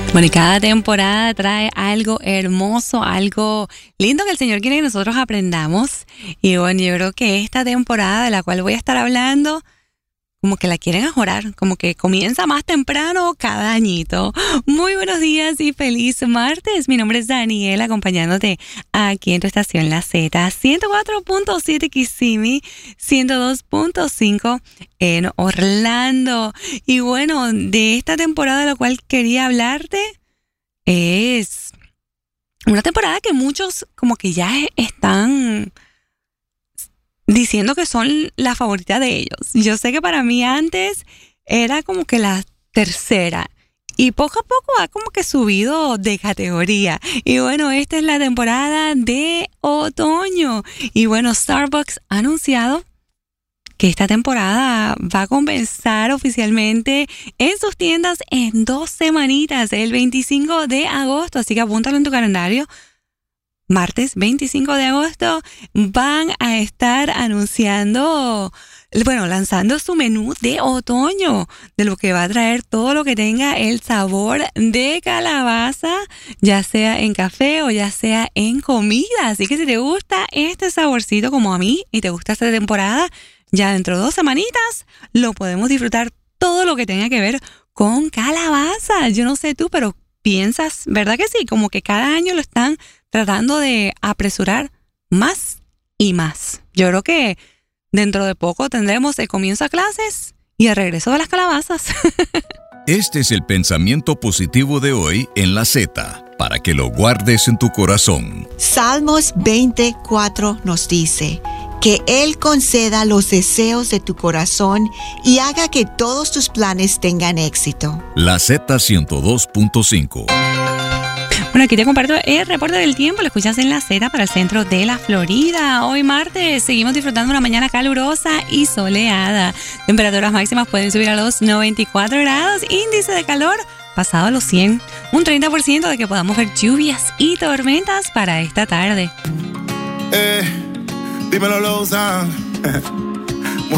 Bueno, y cada temporada trae algo hermoso, algo lindo que el Señor quiere que nosotros aprendamos. Y bueno, yo creo que esta temporada de la cual voy a estar hablando, como que la quieren mejorar, como que comienza más temprano cada añito. Muy buenos días y feliz martes. Mi nombre es Daniela, acompañándote aquí en tu estación La Z, 104.7 Kissimmee, 102.5 en Orlando. Y bueno, de esta temporada de la cual quería hablarte es una temporada que muchos como que ya están diciendo que son la favorita de ellos. Yo sé que para mí antes era como que la tercera y poco a poco ha como que subido de categoría. Y bueno, esta es la temporada de otoño. Y bueno, Starbucks ha anunciado que esta temporada va a comenzar oficialmente en sus tiendas en 2 semanitas, el 25 de agosto. Así que apúntalo en tu calendario. Martes 25 de agosto van a estar anunciando, bueno, lanzando su menú de otoño, de lo que va a traer todo lo que tenga el sabor de calabaza, ya sea en café o ya sea en comida. Así que si te gusta este saborcito como a mí y te gusta esta temporada, ya dentro de 2 semanitas lo podemos disfrutar todo lo que tenga que ver con calabaza. Yo no sé tú, pero piensas, ¿verdad que sí? Como que cada año lo están tratando de apresurar más y más. Yo creo que dentro de poco tendremos el comienzo a clases y el regreso de las calabazas. Este es el pensamiento positivo de hoy en La Z, para que lo guardes en tu corazón. Salmos 24 nos dice: que Él conceda los deseos de tu corazón y haga que todos tus planes tengan éxito. La Z 102.5. Bueno, aquí te comparto el reporte del tiempo. Lo escuchas en La Z para el centro de la Florida. Hoy martes seguimos disfrutando una mañana calurosa y soleada. Temperaturas máximas pueden subir a los 94 grados. Índice de calor pasado a los 100. Un 30% de que podamos ver lluvias y tormentas para esta tarde. Dímelo, Lozan.